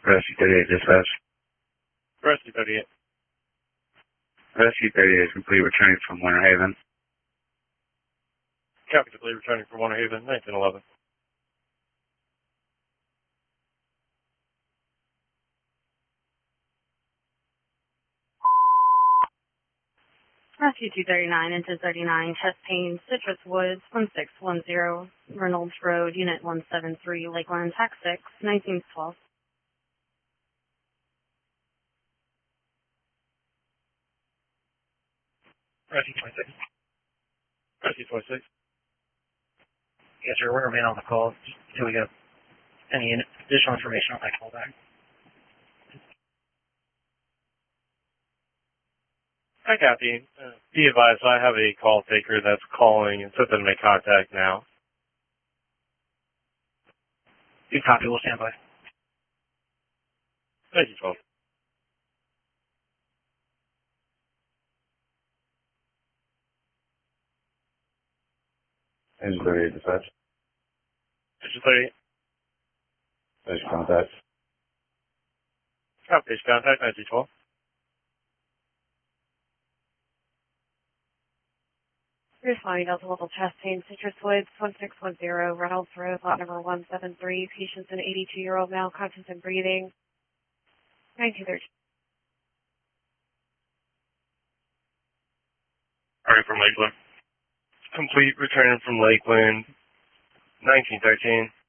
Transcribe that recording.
Rescue 38 dispatch. Rescue 38. Rescue 38 is complete returning from Winter Haven. Copy, complete returning from Winter Haven, 1911. Rescue 239, into 39, chest pain, Citrus Woods, 1610, Reynolds Road, Unit 173, Lakeland, Tax 6, 1912. Rescue 26. Rescue 26. Yes, sir. We're remain on the call until we get any additional information on that callback. Hi, Kathy. Be advised, I have a call taker that's calling and said to make contact now. Good copy. We'll stand by. Thank you, 12. Engine 38 dispatch. Engine 38. Station contact. Copy, station contact, 1912. Responding Delta Local chest pain, Citrus Woods, 1610, Reynolds Road, lot number 173, patient's an 82-year-old male, conscious and breathing, 1913. Alright, from Lakeland. Complete returning from Lakeland, 1913.